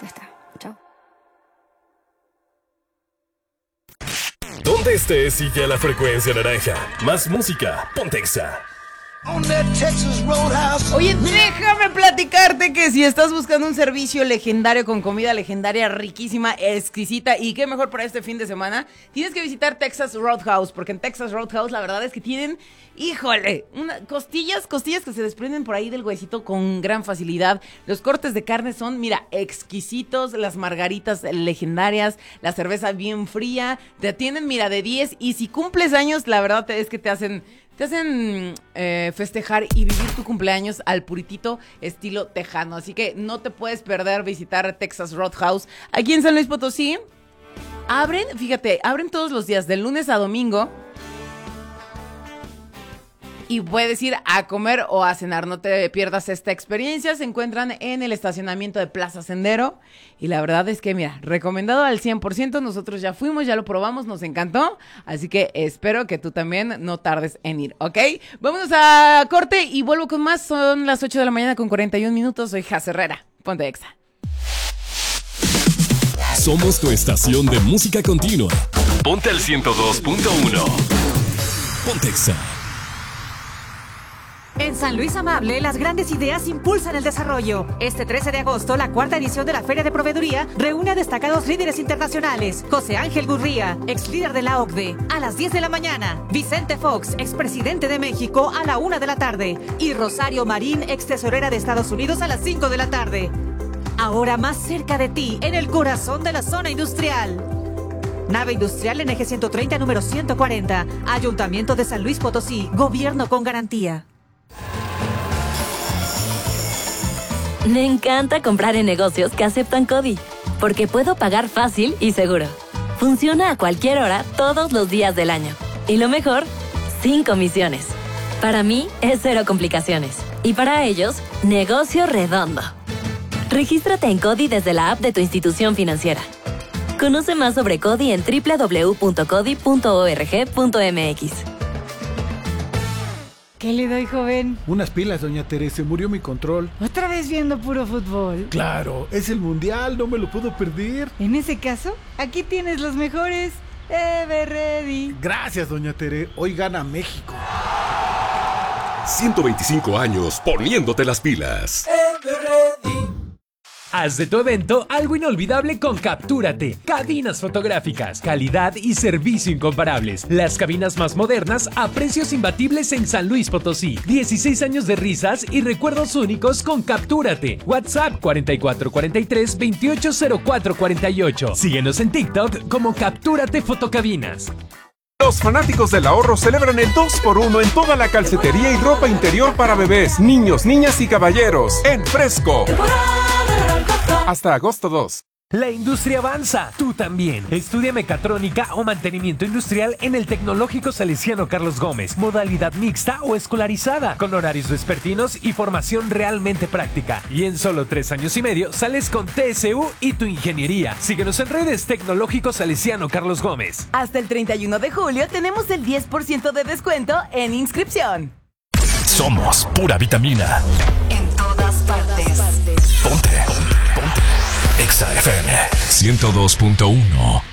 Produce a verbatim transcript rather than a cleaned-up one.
Ya está. Chao. Donde estés, sigue a la frecuencia naranja. Más música, ponte Exa. Oye, déjame platicarte que si estás buscando un servicio legendario con comida legendaria, riquísima, exquisita y qué mejor para este fin de semana, tienes que visitar Texas Roadhouse, porque en Texas Roadhouse la verdad es que tienen, híjole, una, costillas, costillas que se desprenden por ahí del huesito con gran facilidad. Los cortes de carne son, mira, exquisitos, las margaritas legendarias, la cerveza bien fría, te atienden, mira, de diez, y si cumples años, la verdad es que te hacen... Te hacen eh, festejar y vivir tu cumpleaños al puritito estilo tejano. Así que no te puedes perder visitar Texas Roadhouse. Aquí en San Luis Potosí, abren, fíjate, abren todos los días, de lunes a domingo. Y puedes ir a comer o a cenar, no te pierdas esta experiencia. Se encuentran en el estacionamiento de Plaza Sendero. Y la verdad es que, mira, recomendado al cien por ciento. Nosotros ya fuimos, ya lo probamos, nos encantó. Así que espero que tú también no tardes en ir, ¿ok? Vámonos a corte y vuelvo con más. Son las ocho de la mañana con cuarenta y un minutos. Soy Jaz Herrera. Ponte Exa. Somos tu estación de música continua. Ponte al ciento dos punto uno. Ponte Exa. En San Luis Amable, las grandes ideas impulsan el desarrollo. Este trece de agosto, la cuarta edición de la Feria de Proveeduría reúne a destacados líderes internacionales. José Ángel Gurría, ex líder de la O C D E, a las diez de la mañana. Vicente Fox, expresidente de México, a la una de la tarde. Y Rosario Marín, ex tesorera de Estados Unidos, a las cinco de la tarde. Ahora más cerca de ti, en el corazón de la zona industrial. Nave industrial en eje ciento treinta, número ciento cuarenta. Ayuntamiento de San Luis Potosí. Gobierno con garantía. Me encanta comprar en negocios que aceptan CODI, porque puedo pagar fácil y seguro. Funciona a cualquier hora, todos los días del año. Y lo mejor, sin comisiones. Para mí, es cero complicaciones. Y para ellos, negocio redondo. Regístrate en CODI desde la app de tu institución financiera. Conoce más sobre CODI en doble u doble u doble u punto codi punto org punto mx. ¿Qué le doy, joven? Unas pilas, doña Teresa, se murió mi control. ¿Otra vez viendo puro fútbol? Claro, es el mundial, no me lo puedo perder. En ese caso, aquí tienes los mejores. Ever Ready. Gracias, doña Tere, hoy gana México. ciento veinticinco años poniéndote las pilas. Ever Ready. Haz de tu evento algo inolvidable con Captúrate. Cabinas fotográficas, calidad y servicio incomparables. Las cabinas más modernas a precios imbatibles en San Luis Potosí. dieciséis años de risas y recuerdos únicos con Captúrate. WhatsApp cuarenta y cuatro cuarenta y tres veintiocho cero cuatro cuarenta y ocho. Síguenos en TikTok como Captúrate Fotocabinas. Los fanáticos del ahorro celebran el dos por uno en toda la calcetería y ropa interior para bebés, niños, niñas y caballeros. En Fresco. Hasta agosto dos. La industria avanza, tú también. Estudia mecatrónica o mantenimiento industrial en el Tecnológico Salesiano Carlos Gómez. Modalidad mixta o escolarizada, con horarios vespertinos y formación realmente práctica. Y en solo tres años y medio sales con T S U y tu ingeniería. Síguenos en redes Tecnológico Salesiano Carlos Gómez. Hasta el treinta y uno de julio tenemos el diez por ciento de descuento en inscripción. Somos pura vitamina. En todas partes. Ponte, ponte. Exa F M ciento dos punto uno.